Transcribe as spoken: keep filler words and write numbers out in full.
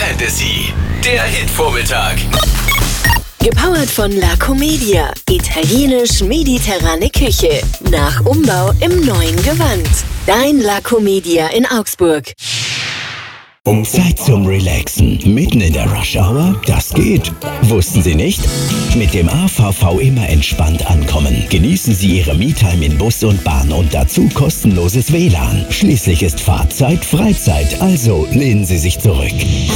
Fantasy, der Hitvormittag. Gepowert von La Comedia. Italienisch-mediterrane Küche. Nach Umbau im neuen Gewand. Dein La Comedia in Augsburg. Zeit zum Relaxen. Mitten in der Rush Hour? Das geht. Wussten Sie nicht? Mit dem A V V immer entspannt ankommen. Genießen Sie Ihre Me-Time in Bus und Bahn und dazu kostenloses W L A N. Schließlich ist Fahrzeit Freizeit, also lehnen Sie sich zurück.